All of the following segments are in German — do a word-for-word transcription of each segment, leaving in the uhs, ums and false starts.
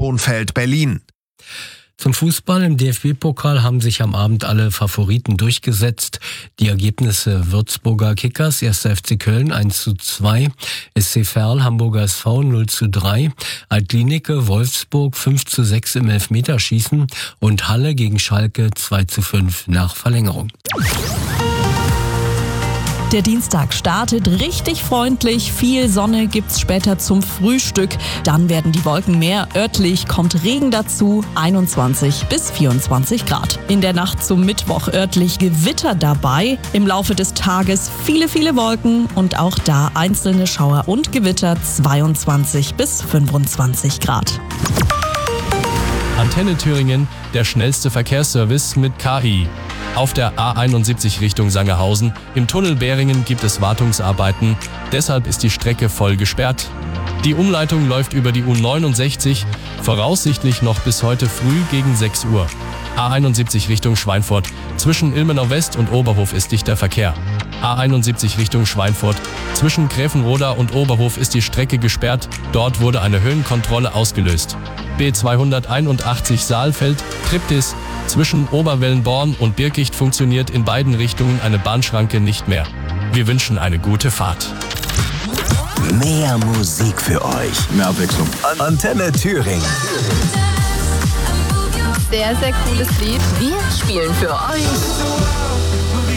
Schönefeld-Berlin. Zum Fußball im D F B-Pokal haben sich am Abend alle Favoriten durchgesetzt. Die Ergebnisse: Würzburger Kickers, erster F C Köln eins zu zwei, S C Verl, Hamburger S V null zu drei, Altlinike, Wolfsburg fünf zu sechs im Elfmeterschießen und Halle gegen Schalke zwei zu fünf nach Verlängerung. Der Dienstag startet richtig freundlich, viel Sonne gibt's später zum Frühstück. Dann werden die Wolken mehr, örtlich kommt Regen dazu, einundzwanzig bis vierundzwanzig Grad. In der Nacht zum Mittwoch örtlich Gewitter dabei. Im Laufe des Tages viele, viele Wolken und auch da einzelne Schauer und Gewitter, zweiundzwanzig bis fünfundzwanzig Grad. Antenne Thüringen, der schnellste Verkehrsservice mit K I. Auf der A einundsiebzig Richtung Sangerhausen im Tunnel Beringen gibt es Wartungsarbeiten, deshalb ist die Strecke voll gesperrt. Die Umleitung läuft über die U neunundsechzig, voraussichtlich noch bis heute früh gegen sechs Uhr. A einundsiebzig Richtung Schweinfurt, zwischen Ilmenau West und Oberhof ist dichter Verkehr. A einundsiebzig Richtung Schweinfurt, zwischen Gräfenroda und Oberhof ist die Strecke gesperrt, dort wurde eine Höhenkontrolle ausgelöst. B zweihunderteinundachtzig Saalfeld, Triptis, zwischen Oberwellenborn und Birkicht funktioniert in beiden Richtungen eine Bahnschranke nicht mehr. Wir wünschen eine gute Fahrt. Mehr Musik für euch. Mehr Abwechslung. Antenne Thüringen. Sehr, sehr cooles Lied. Wir spielen für euch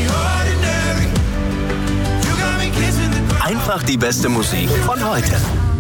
einfach die beste Musik von heute.